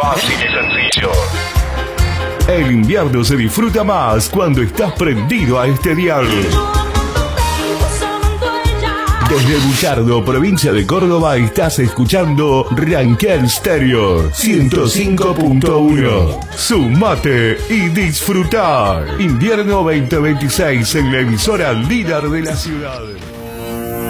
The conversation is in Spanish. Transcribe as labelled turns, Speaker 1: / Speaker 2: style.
Speaker 1: Fácil y sencillo.
Speaker 2: El invierno se disfruta más cuando estás prendido a este dial. Desde Buchardo, provincia de Córdoba, estás escuchando Ranquel Stereo 105.1. Sumate y disfrutar. Invierno 2026 en la emisora líder de la ciudad.